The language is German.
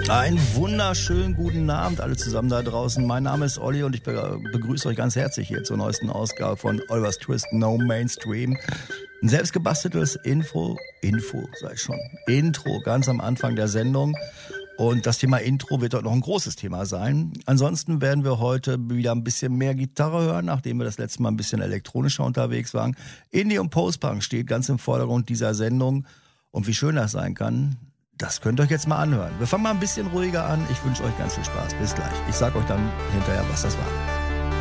Einen wunderschönen guten Abend alle zusammen da draußen. Mein Name ist Olli und ich begrüße euch ganz herzlich hier zur neuesten Ausgabe von Oliver's Twist No Mainstream. Ein selbstgebasteltes Intro ganz am Anfang der Sendung. Und das Thema Intro wird heute noch ein großes Thema sein. Ansonsten werden wir heute wieder ein bisschen mehr Gitarre hören, nachdem wir das letzte Mal ein bisschen elektronischer unterwegs waren. Indie und Post-Punk steht ganz im Vordergrund dieser Sendung. Und wie schön das sein kann, das könnt ihr euch jetzt mal anhören. Wir fangen mal ein bisschen ruhiger an. Ich wünsche euch ganz viel Spaß. Bis gleich. Ich sag euch dann hinterher, was das war.